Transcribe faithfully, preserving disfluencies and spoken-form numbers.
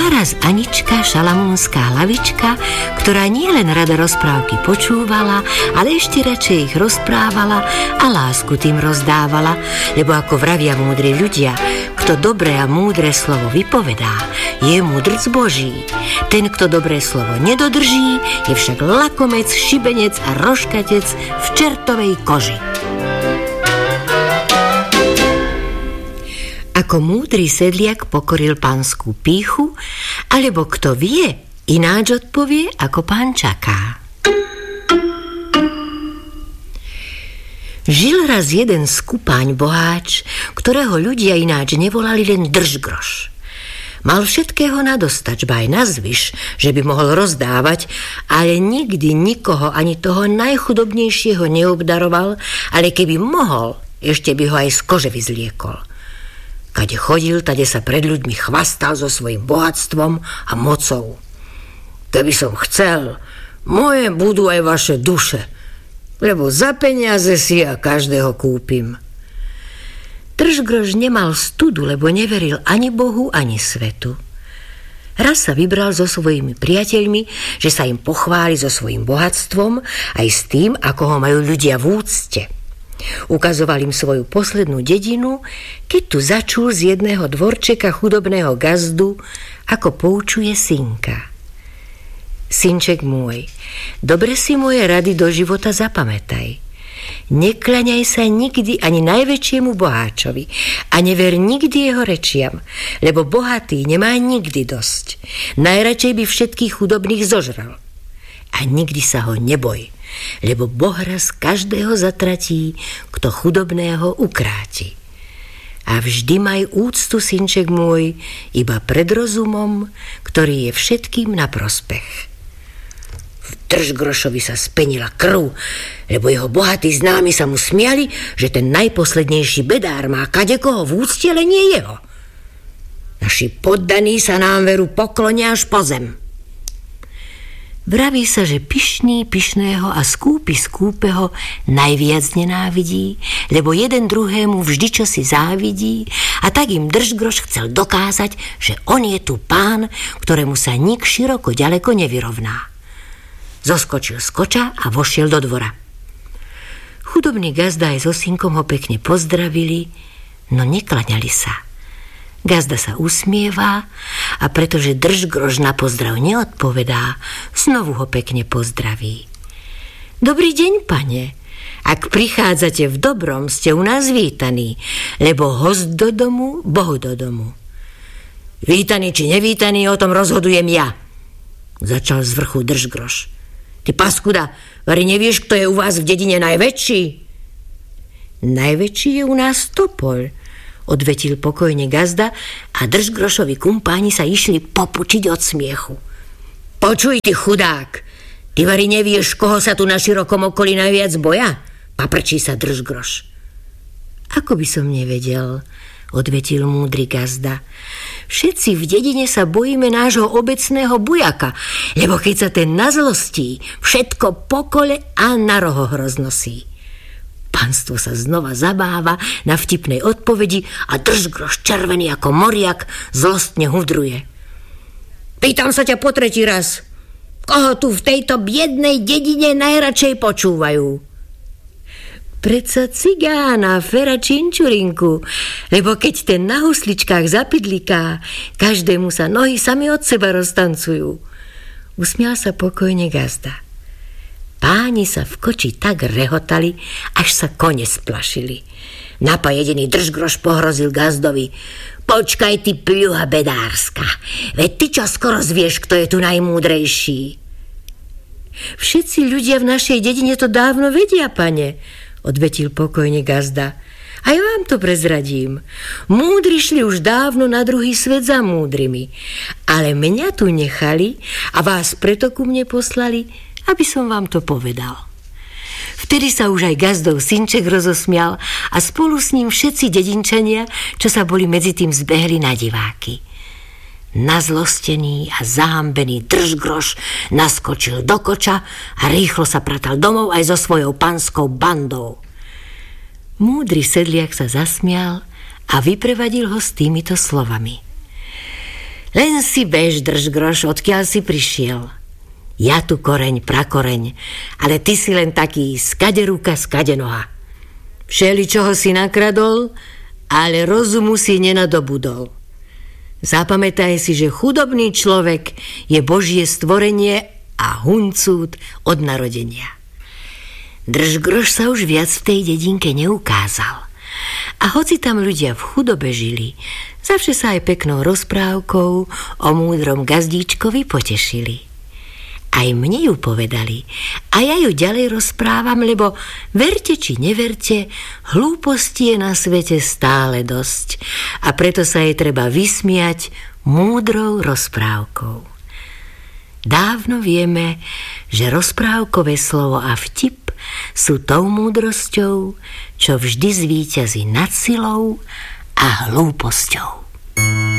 Bola raz Anička, šalamúnska hlavička, ktorá nielen rada rozprávky počúvala, ale ešte radšej ich rozprávala a lásku tým rozdávala, lebo ako vravia múdri ľudia, kto dobré a múdre slovo vypovedá, je múdrc Boží. Ten, kto dobré slovo nedodrží, je však lakomec, šibenec a roškatec v čertovej koži. Ako múdry sedliak pokoril pánsku pýchu, alebo kto vie, ináč odpovie, ako pán čaká. Žil raz jeden skupáň boháč, ktorého ľudia ináč nevolali len držgroš. Mal všetkého nadostač, ba aj nazvyš, že by mohol rozdávať, ale nikdy nikoho, ani toho najchudobnejšieho neobdaroval, ale keby mohol, ešte by ho aj z kože vyzliekol. Kade chodil, tade sa pred ľuďmi chvastal so svojím bohatstvom a mocou. Keby som chcel, moje budú aj vaše duše, lebo za peniaze si ja každého kúpim. Držgroš nemal studu, lebo neveril ani Bohu, ani svetu. Raz sa vybral so svojimi priateľmi, že sa im pochváli so svojím bohatstvom aj s tým, ako ho majú ľudia v úcte. Ukazoval im svoju poslednú dedinu, keď tu začul z jedného dvorčeka chudobného gazdu, ako poučuje synka. Synček môj, dobre si moje rady do života zapamätaj. Nekľaňaj sa nikdy ani najväčšiemu boháčovi a never nikdy jeho rečiam, lebo bohatý nemá nikdy dosť. Najradšej by všetkých chudobných zožral. A nikdy sa ho neboj, lebo Boh raz každého zatratí, kto chudobného ukráti. A vždy maj úctu, synček môj, iba pred rozumom, ktorý je všetkým na prospech. V Držgrošovi sa spenila krv, lebo jeho bohatí známi sa mu smiali, že ten najposlednejší bedár má kadekoho v úcte, len nie jeho. Naši poddaní sa nám veru poklonia až po zem. Vraví sa, že pyšný pyšného a skúpi skúpeho najviac nenávidí, lebo jeden druhému vždy čosi závidí, a tak im Držgroš chcel dokázať, že on je tu pán, ktorému sa nik široko ďaleko nevyrovná. Zoskočil z koča a vošiel do dvora. Chudobný gazda aj so synkom ho pekne pozdravili, no neklaňali sa. Gazda sa usmieva a pretože Držgroš na pozdrav neodpovedá, znovu ho pekne pozdraví. Dobrý deň, pane. Ak prichádzate v dobrom, ste u nás vítaní, lebo host do domu, Boh do domu. Vítaný či nevítaný, o tom rozhodujem ja, začal z vrchu Držgroš. Ty paskuda, vari nevieš, kto je u vás v dedine najväčší? Najväčší je u nás Topol, odvetil pokojne gazda a Držgrošovi kumpáni sa išli popučiť od smiechu. Počuj, ty chudák, ty vari nevieš, koho sa tu na širokom okolí najviac boja? Paprčí sa Držgroš. Ako by som nevedel, odvetil múdry gazda. Všetci v dedine sa bojíme nášho obecného bujaka, lebo keď sa ten nazlostí, všetko pokole a na rohoch roznosí. Panstvo sa znova zabáva na vtipnej odpovedi a Držgroš červený ako moriak zlostne hudruje. Pýtam sa ťa po tretí raz, koho tu v tejto biednej dedine najradšej počúvajú? Predsa cigána, Fera Činčurinku, lebo keď ten na husličkách zapidliká, každému sa nohy sami od seba roztancujú. Usmial sa pokojne gazda. Páni sa v koči tak rehotali, až sa kone splašili. Napajedený Držgroš pohrozil gazdovi. Počkaj, ty pľuha bedárska, veď ty čo skoro zvieš, kto je tu najmúdrejší. Všetci ľudia v našej dedine to dávno vedia, pane, odvetil pokojne gazda. Aj vám to prezradím. Múdri šli už dávno na druhý svet za múdrymi, ale mňa tu nechali a vás preto ku mne poslali, aby som vám to povedal. Vtedy sa už aj gazdov synček rozosmial a spolu s ním všetci dedinčania, čo sa boli medzi tým zbehli na diváky. Nazlostený a zahambený Držgroš naskočil do koča a rýchlo sa pratal domov aj so svojou panskou bandou. Múdry sedliak sa zasmial a vyprevadil ho s týmito slovami. Len si bež, Držgroš, odkiaľ si prišiel. Ja tu koreň, prakoreň, ale ty si len taký skade ruka, skade noha. Všeli, čoho si nakradol, ale rozumu si nenadobudol. Zapamätaj si, že chudobný človek je Božie stvorenie a huncút od narodenia. Držgroš sa už viac v tej dedinke neukázal. A hoci tam ľudia v chudobe žili, zavše sa aj peknou rozprávkou o múdrom gazdíčkovi potešili. Aj mne ju povedali a ja ju ďalej rozprávam, lebo verte či neverte, hlúposti je na svete stále dosť a preto sa jej treba vysmiať múdrou rozprávkou. Dávno vieme, že rozprávkové slovo a vtip sú tou múdrosťou, čo vždy zvíťazí nad silou a hlúposťou.